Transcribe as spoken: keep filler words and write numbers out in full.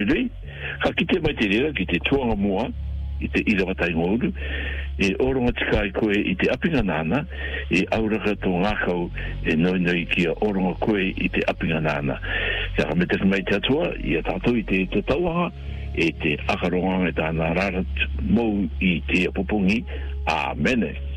lei ka ki te mai te rera ki te tuanga mua i te ira matai ngōru e oronga tika i koe i te apinga nana e auraka tō ngākau e noi noi kia oronga koe i te apinga nana kia ka metaka mai te atua i a tātou i te te tauanga e te akaronga e tāna rarat mou i te apopongi Amene.